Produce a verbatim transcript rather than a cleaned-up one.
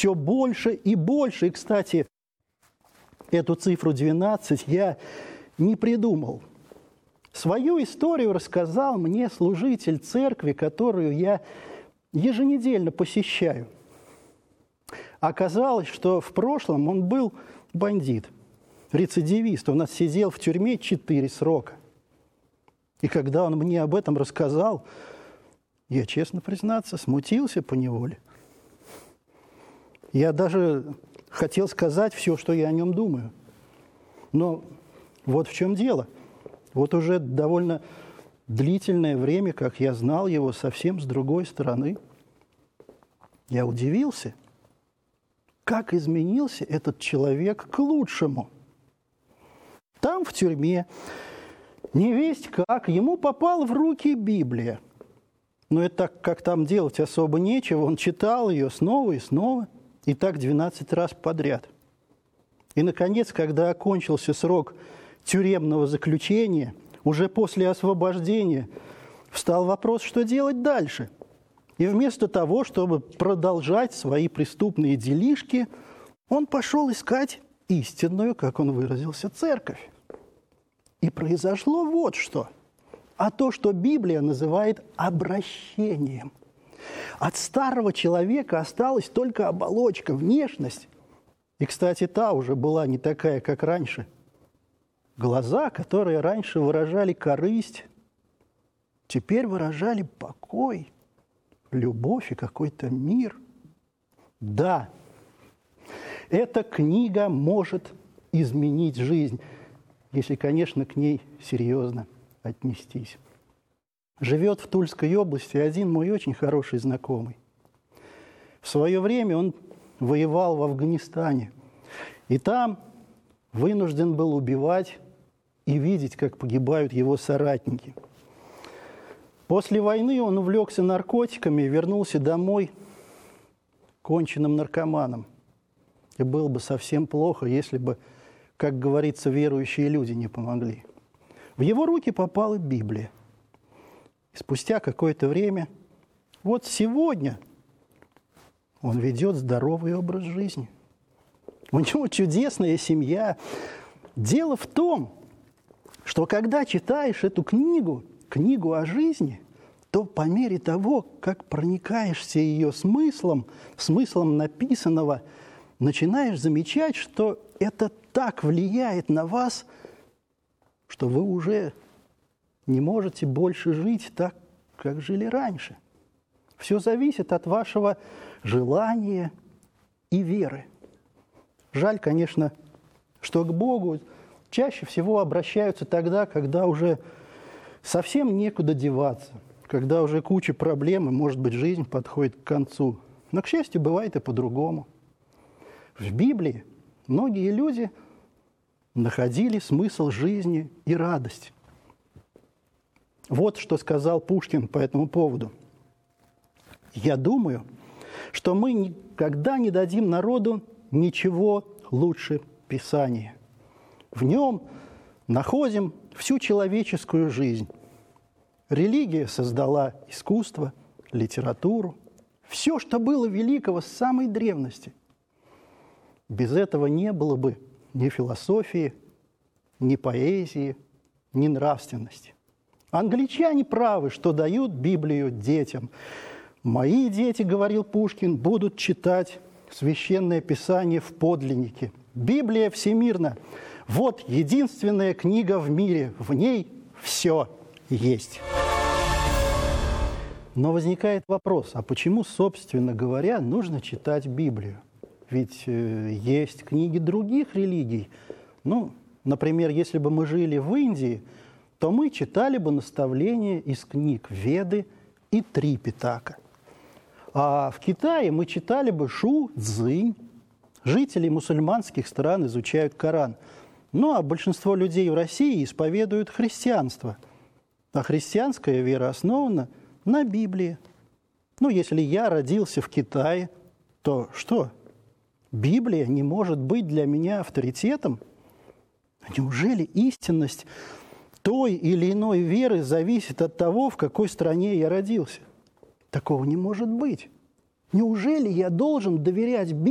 все больше и больше. И, кстати, эту цифру двенадцать я не придумал. Свою историю рассказал мне служитель церкви, которую я еженедельно посещаю. Оказалось, что в прошлом он был бандит, рецидивист. Он отсидел в тюрьме четыре срока. И когда он мне об этом рассказал, я, честно признаться, смутился поневоле. Я даже хотел сказать все, что я о нем думаю. Но вот в чем дело. Вот уже довольно длительное время, как я знал его совсем с другой стороны, я удивился, как изменился этот человек к лучшему. Там, в тюрьме, невесть как, ему попала в руки Библия. Но это так, как там делать особо нечего, он читал ее снова и снова, и так двенадцать раз подряд. И, наконец, когда окончился срок тюремного заключения, уже после освобождения, встал вопрос, что делать дальше. И вместо того, чтобы продолжать свои преступные делишки, он пошел искать истинную, как он выразился, церковь. И произошло вот что. А то, что Библия называет обращением. От старого человека осталась только оболочка, внешность. И, кстати, та уже была не такая, как раньше. Глаза, которые раньше выражали корысть, теперь выражали покой, любовь и какой-то мир. Да, эта книга может изменить жизнь, если, конечно, к ней серьезно отнестись. Живет в Тульской области один мой очень хороший знакомый. В свое время он воевал в Афганистане, и там вынужден был убивать и видеть, как погибают его соратники. После войны он увлекся наркотиками и вернулся домой конченным наркоманом. И было бы совсем плохо, если бы, как говорится, верующие люди не помогли. В его руки попала Библия. И спустя какое-то время, вот сегодня, он ведет здоровый образ жизни. У него чудесная семья. Дело в том, что когда читаешь эту книгу, книгу о жизни, то по мере того, как проникаешься ее смыслом, смыслом написанного, начинаешь замечать, что это так влияет на вас, что вы уже не можете больше жить так, как жили раньше. Все зависит от вашего желания и веры. Жаль, конечно, что к Богу чаще всего обращаются тогда, когда уже совсем некуда деваться, когда уже куча проблем, и, может быть, жизнь подходит к концу. Но, к счастью, бывает и по-другому. В Библии многие люди находили смысл жизни и радость. Вот что сказал Пушкин по этому поводу. «Я думаю, что мы никогда не дадим народу ничего лучше Писания. В нем находим всю человеческую жизнь. Религия создала искусство, литературу, все, что было великого с самой древности. Без этого не было бы ни философии, ни поэзии, ни нравственности. Англичане правы, что дают Библию детям. Мои дети, говорил Пушкин, будут читать Священное Писание в подлиннике. Библия всемирна. Вот единственная книга в мире. В ней все есть». Но возникает вопрос, а почему, собственно говоря, нужно читать Библию? Ведь э, есть книги других религий. Ну, например, если бы мы жили в Индии, то мы читали бы наставления из книг Веды и Трипитака. А в Китае мы читали бы Шу Цзинь. Жители мусульманских стран изучают Коран. Ну, а большинство людей в России исповедуют христианство. А христианская вера основана на Библии. Ну, если я родился в Китае, то что? Библия не может быть для меня авторитетом? Неужели истинность той или иной веры зависит от того, в какой стране я родился? Такого не может быть. Неужели я должен доверять Библии?